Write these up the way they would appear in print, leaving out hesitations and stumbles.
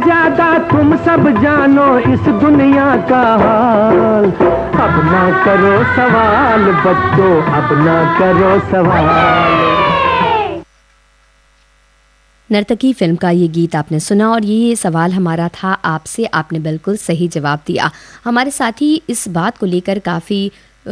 ज्यादा तुम सब जानो इस दुनिया का हाल। अब ना करो सवाल बच्चों, अब ना करो सवाल। नर्तकी फिल्म का ये गीत आपने सुना और ये सवाल हमारा था आपसे, आपने बिल्कुल सही जवाब दिया। हमारे साथी इस बात को लेकर काफ़ी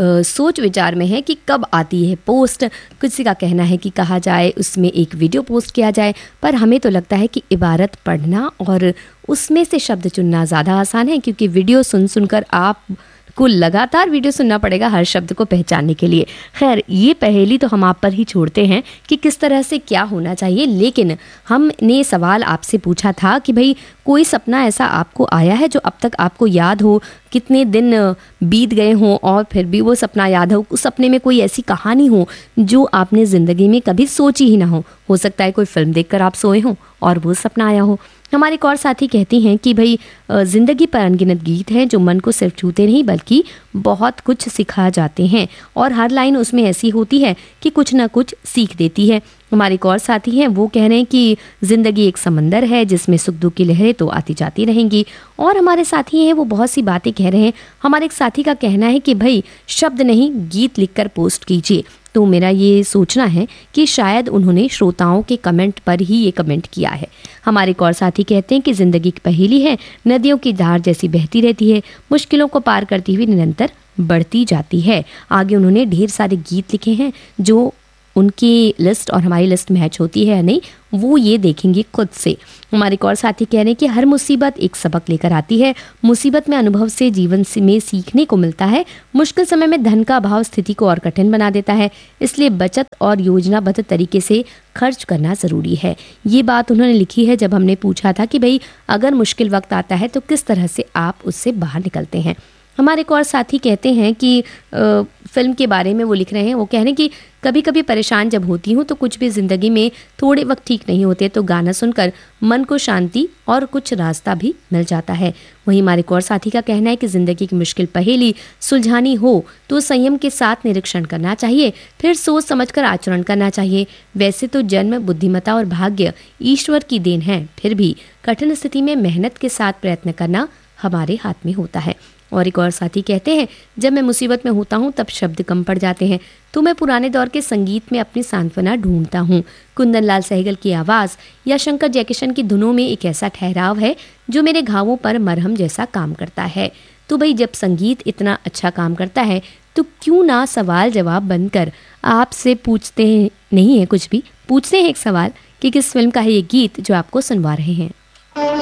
सोच विचार में है कि कब आती है पोस्ट। किसी का कहना है कि कहा जाए उसमें एक वीडियो पोस्ट किया जाए, पर हमें तो लगता है कि इबारत पढ़ना और उसमें से शब्द चुनना ज़्यादा आसान है, क्योंकि वीडियो सुन सुनकर आप को लगातार वीडियो सुनना पड़ेगा हर शब्द को पहचानने के लिए। खैर, ये पहेली तो हम आप पर ही छोड़ते हैं कि किस तरह से क्या होना चाहिए, लेकिन हमने सवाल आपसे पूछा था कि भाई कोई सपना ऐसा आपको आया है जो अब तक आपको याद हो, कितने दिन बीत गए हों और फिर भी वो सपना याद हो। उस सपने में कोई ऐसी कहानी हो जो आपने ज़िंदगी में कभी सोची ही ना हो सकता है कोई फिल्म देखकर आप सोए हों और वो सपना आया हो। हमारे एक और साथी कहती हैं कि भाई ज़िंदगी पर अनगिनत गीत हैं जो मन को सिर्फ छूते नहीं बल्कि बहुत कुछ सिखा जाते हैं, और हर लाइन उसमें ऐसी होती है कि कुछ ना कुछ सीख देती है। हमारे एक और साथी हैं, वो कह रहे हैं कि ज़िंदगी एक समंदर है जिसमें सुख दुख की लहरें तो आती जाती रहेंगी। और हमारे साथी हैं वो बहुत सी बातें कह रहे हैं। हमारे एक साथी का कहना है कि भाई शब्द नहीं गीत लिखकर पोस्ट कीजिए। तो मेरा ये सोचना है कि शायद उन्होंने श्रोताओं के कमेंट पर ही ये कमेंट किया है। हमारे एक और साथी कहते हैं कि ज़िंदगी की पहेली है, नदियों की धार जैसी बहती रहती है, मुश्किलों को पार करती हुई निरंतर बढ़ती जाती है। आगे उन्होंने ढेर सारे गीत लिखे हैं, जो उनकी लिस्ट और हमारी लिस्ट मैच होती है या नहीं वो ये देखेंगे खुद से। हमारे एक और साथी कह रहे हैं कि हर मुसीबत एक सबक लेकर आती है, मुसीबत में अनुभव से जीवन में सीखने को मिलता है। मुश्किल समय में धन का अभाव स्थिति को और कठिन बना देता है, इसलिए बचत और योजनाबद्ध तरीके से खर्च करना ज़रूरी है। ये बात उन्होंने लिखी है जब हमने पूछा था कि भाई अगर मुश्किल वक्त आता है तो किस तरह से आप उससे बाहर निकलते हैं। हमारे एक और साथी कहते हैं कि फिल्म के बारे में वो लिख रहे हैं, वो कह रहे हैं कि कभी कभी परेशान जब होती हूँ तो कुछ भी ज़िंदगी में थोड़े वक्त ठीक नहीं होते, तो गाना सुनकर मन को शांति और कुछ रास्ता भी मिल जाता है। वहीं हमारे एक और साथी का कहना है कि ज़िंदगी की मुश्किल पहेली सुलझानी हो तो संयम के साथ निरीक्षण करना चाहिए, फिर सोच समझकर आचरण करना चाहिए। वैसे तो जन्म, बुद्धिमत्ता और भाग्य ईश्वर की देन है, फिर भी कठिन स्थिति में मेहनत के साथ प्रयत्न करना हमारे हाथ में होता है। और एक और साथी कहते हैं, जब मैं मुसीबत में होता हूँ तब शब्द कम पड़ जाते हैं, तो मैं पुराने दौर के संगीत में अपनी सांत्वना ढूंढता हूँ। कुंदन लाल सहगल की आवाज़ या शंकर जयकिशन की धुनों में एक ऐसा ठहराव है जो मेरे घावों पर मरहम जैसा काम करता है। तो भाई जब संगीत इतना अच्छा काम करता है तो क्यों ना सवाल जवाब बनकर आपसे पूछते नहीं है, कुछ भी पूछते हैं एक सवाल कि किस फिल्म का है ये गीत जो आपको सुनवा रहे हैं।